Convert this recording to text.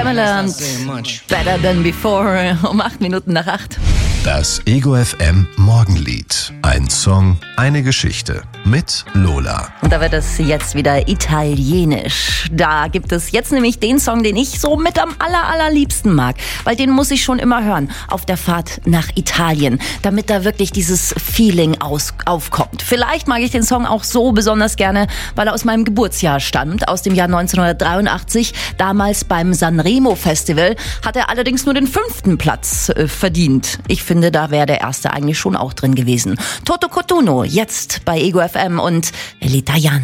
Timbaland, Better Than Before, um 8:08. Das Ego FM Morgenlied. Ein Song, eine Geschichte mit Lola. Und da wird es jetzt wieder italienisch. Da gibt es jetzt nämlich den Song, den ich so mit am allerliebsten mag. Weil den muss ich schon immer hören auf der Fahrt nach Italien, damit da wirklich dieses Feeling aufkommt. Vielleicht mag ich den Song auch so besonders gerne, weil er aus meinem Geburtsjahr stammt, aus dem Jahr 1983. Damals beim Sanremo Festival hat er allerdings nur den 5. Platz verdient. Ich finde, da wäre der erste eigentlich schon auch drin gewesen. Toto Cotugno, jetzt bei Ego FM und L'Italiano.